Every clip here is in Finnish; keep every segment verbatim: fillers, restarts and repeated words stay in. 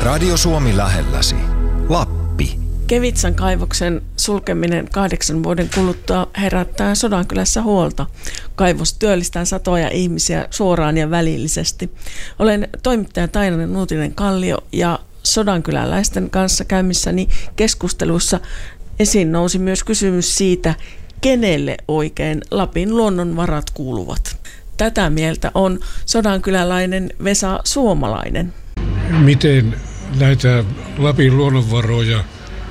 Radio Suomi lähelläsi. Lappi. Kevitsan kaivoksen sulkeminen kahdeksan vuoden kuluttua herättää Sodankylässä huolta. Kaivos työllistää satoja ihmisiä suoraan ja välillisesti. Olen toimittaja Taina Nuutinen-Kallio ja sodankyläläisten kanssa käymissäni keskustelussa esiin nousi myös kysymys siitä, kenelle oikein Lapin luonnonvarat kuuluvat. Tätä mieltä on sodankyläläinen Vesa Suomalainen. Miten näitä Lapin luonnonvaroja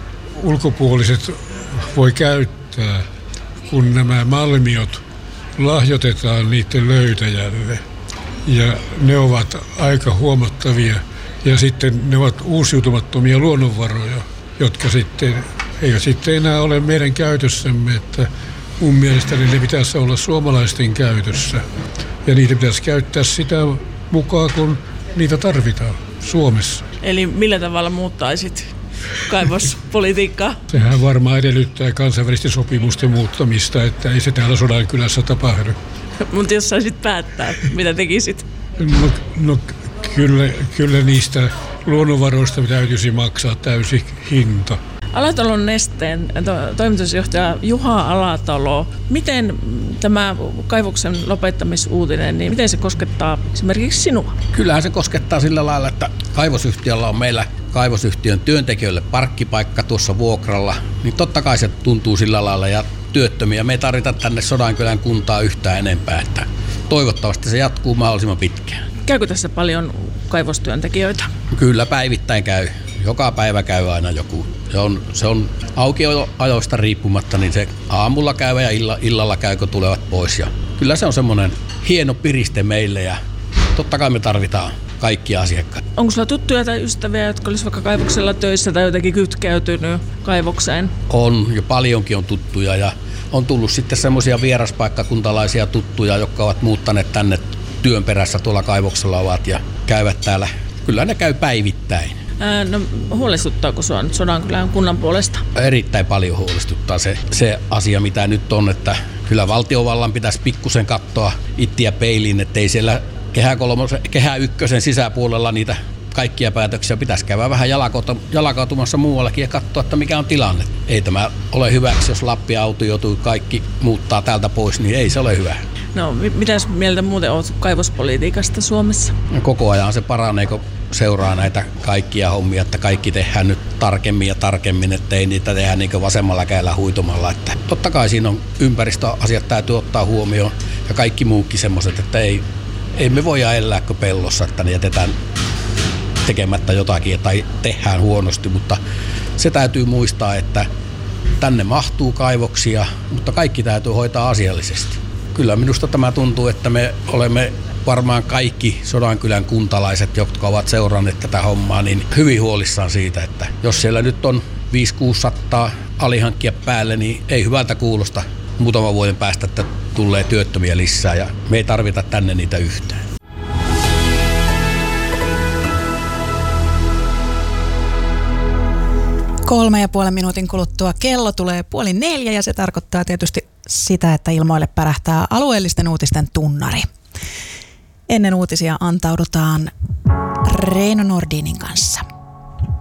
ulkopuoliset voi käyttää, kun nämä malmiot lahjoitetaan niiden löytäjälle? Ja ne ovat aika huomattavia ja sitten ne ovat uusiutumattomia luonnonvaroja, jotka sitten eivät sitten enää ole meidän käytössämme, että mun mielestäni ne pitäisi olla suomalaisten käytössä ja niitä pitäisi käyttää sitä mukaan, kun niitä tarvitaan Suomessa. Eli millä tavalla muuttaisit kaivospolitiikkaa? Sehän varmaan edellyttää kansainvälisten sopimusten muuttamista, että ei se täällä Sodankylässä tapahdu. Mutta jos saisit päättää, mitä tekisit? No, no kyllä, kyllä niistä luonnonvaroista täytyisi maksaa täysi hinta. Alatalon Nesteen to- toimitusjohtaja Juha Alatalo, miten tämä kaivoksen lopettamisuutinen, niin miten se koskettaa esimerkiksi sinua? Kyllähän se koskettaa sillä lailla, että kaivosyhtiöllä on meillä kaivosyhtiön työntekijöille parkkipaikka tuossa vuokralla, niin totta kai se tuntuu sillä lailla ja työttömiä. Me ei tarvita tänne Sodankylän kuntaa yhtään enempää, että toivottavasti se jatkuu mahdollisimman pitkään. Käykö tässä paljon kaivostyöntekijöitä? Kyllä päivittäin käy. Joka päivä käy aina joku. Se on, se on aukioloajoista riippumatta, niin se aamulla käy ja illa, illalla käy, kun tulevat pois. Ja kyllä se on semmoinen hieno piriste meille ja totta kai me tarvitaan kaikkia asiakkaita. Onko sulla tuttuja tai ystäviä, jotka olisivat vaikka kaivoksella töissä tai jotenkin kytkeytynyt kaivokseen? On, jo paljonkin on tuttuja ja on tullut sitten semmoisia vieraspaikkakuntalaisia tuttuja, jotka ovat muuttaneet tänne työn perässä tuolla kaivoksella ovat ja käyvät täällä. Kyllä ne käy päivittäin. Ää, no huolestuttaako sinua nyt Sodankylän kunnan puolesta? Erittäin paljon huolestuttaa se, se asia, mitä nyt on, että kyllä valtiovallan pitäisi pikkusen katsoa ittiä peiliin, ettei siellä kehä, kolmosen, kehä ykkösen sisäpuolella niitä kaikkia päätöksiä pitäisi käydä vähän jalakautumassa muuallakin ja katsoa, että mikä on tilanne. Ei tämä ole hyväksi, jos Lappi autioituu kaikki muuttaa täältä pois, niin ei se ole hyvä. No, mitäs mieltä muuten olet kaivospolitiikasta Suomessa? Koko ajan se paranee, kun seuraa näitä kaikkia hommia, että kaikki tehdään nyt tarkemmin ja tarkemmin, ettei niitä tehdä niin kuin vasemmalla kädellä huitumalla. Että totta kai siinä on ympäristöasiat täytyy ottaa huomioon ja kaikki muukin semmoiset, että ei, ei me voi elää kuin pellossa, että ne jätetään tekemättä jotakin tai tehdään huonosti, mutta se täytyy muistaa, että tänne mahtuu kaivoksia, mutta kaikki täytyy hoitaa asiallisesti. Kyllä minusta tämä tuntuu, että me olemme varmaan kaikki Sodankylän kuntalaiset, jotka ovat seuranneet tätä hommaa, niin hyvin huolissaan siitä, että jos siellä nyt on viisi kuusisataa alihankkia päälle, niin ei hyvältä kuulosta muutaman vuoden päästä, että tulee työttömiä lisää ja me ei tarvita tänne niitä yhtään. Kolme ja puolen minuutin kuluttua kello tulee puoli neljä ja se tarkoittaa tietysti sitä, että ilmoille pärähtää alueellisten uutisten tunnari. Ennen uutisia antaudutaan Reino Nordinin kanssa.